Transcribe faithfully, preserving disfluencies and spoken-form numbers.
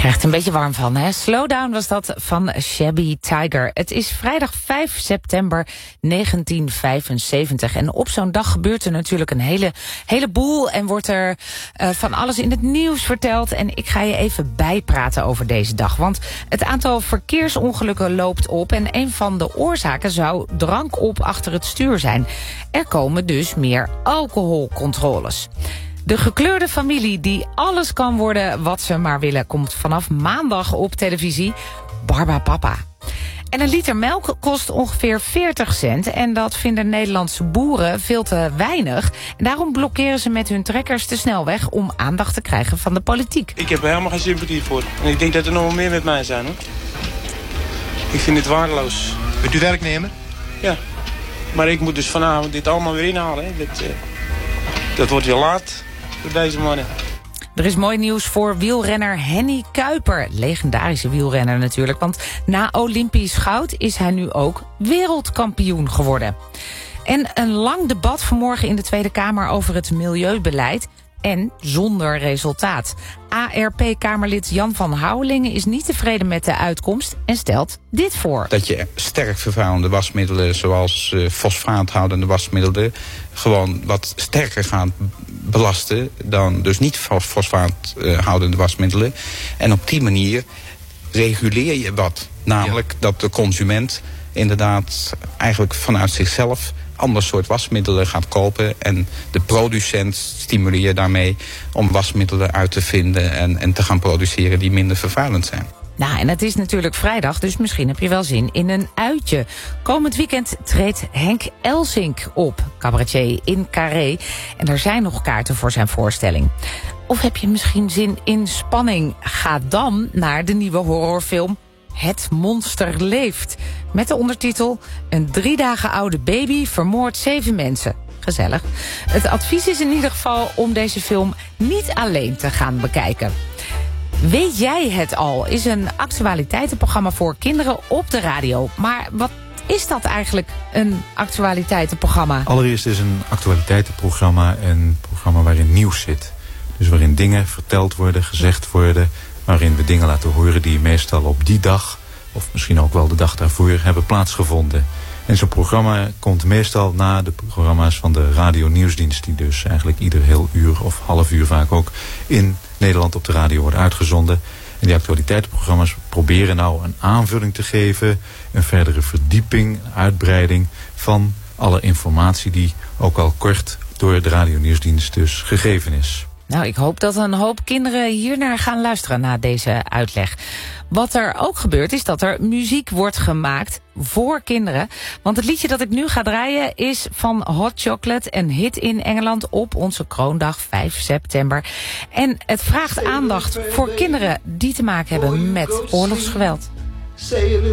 Krijgt een beetje warm van, hè? Slowdown was dat van Shabby Tiger. Het is vrijdag vijf september negentien vijfenzeventig. En op zo'n dag gebeurt er natuurlijk een hele, heleboel. En wordt er uh, van alles in het nieuws verteld. En ik ga je even bijpraten over deze dag. Want het aantal verkeersongelukken loopt op. En een van de oorzaken zou drank op achter het stuur zijn. Er komen dus meer alcoholcontroles. De gekleurde familie die alles kan worden wat ze maar willen, komt vanaf maandag op televisie. Barbapapa. En een liter melk kost ongeveer veertig cent. En dat vinden Nederlandse boeren veel te weinig. En daarom blokkeren ze met hun trekkers de snelweg om aandacht te krijgen van de politiek. Ik heb er helemaal geen sympathie voor. En ik denk dat er nog wel meer met mij zijn, hoor. Ik vind het waardeloos. Bent u werknemer? Ja. Maar ik moet dus vanavond dit allemaal weer inhalen. Hè. Dat, uh, dat wordt heel laat voor deze mannen. Er is mooi nieuws voor wielrenner Henny Kuiper. Legendarische wielrenner natuurlijk. Want na Olympisch goud is hij nu ook wereldkampioen geworden. En een lang debat vanmorgen in de Tweede Kamer over het milieubeleid. En zonder resultaat. A R P-Kamerlid Jan van Houwelingen is niet tevreden met de uitkomst en stelt dit voor. Dat je sterk vervuilende wasmiddelen zoals uh, fosfaathoudende wasmiddelen gewoon wat sterker gaat belasten dan dus niet fosfaathoudende wasmiddelen. En op die manier reguleer je wat. Namelijk ja. dat de consument inderdaad eigenlijk vanuit zichzelf ander soort wasmiddelen gaat kopen. En de producent stimuleer je daarmee om wasmiddelen uit te vinden en, en te gaan produceren die minder vervuilend zijn. Nou, en het is natuurlijk vrijdag, dus misschien heb je wel zin in een uitje. Komend weekend treedt Henk Elsink op, cabaretier in Carré. En er zijn nog kaarten voor zijn voorstelling. Of heb je misschien zin in spanning? Ga dan naar de nieuwe horrorfilm Het Monster Leeft. Met de ondertitel Een drie dagen oude baby vermoordt zeven mensen. Gezellig. Het advies is in ieder geval om deze film niet alleen te gaan bekijken. Weet jij het al? Is een actualiteitenprogramma voor kinderen op de radio. Maar wat is dat eigenlijk, een actualiteitenprogramma? Allereerst is een actualiteitenprogramma een programma waarin nieuws zit. Dus waarin dingen verteld worden, gezegd worden, waarin we dingen laten horen die meestal op die dag, of misschien ook wel de dag daarvoor, hebben plaatsgevonden. En zo'n programma komt meestal na de programma's van de radio-nieuwsdienst, die dus eigenlijk ieder heel uur of half uur vaak ook in Nederland op de radio worden uitgezonden. En die actualiteitenprogramma's proberen nou een aanvulling te geven, een verdere verdieping, uitbreiding van alle informatie die ook al kort door de radio-nieuwsdienst dus gegeven is. Nou, ik hoop dat een hoop kinderen hiernaar gaan luisteren na deze uitleg. Wat er ook gebeurt is dat er muziek wordt gemaakt voor kinderen. Want het liedje dat ik nu ga draaien is van Hot Chocolate, een hit in Engeland op onze kroondag vijf september. En het vraagt aandacht voor kinderen die te maken hebben met oorlogsgeweld.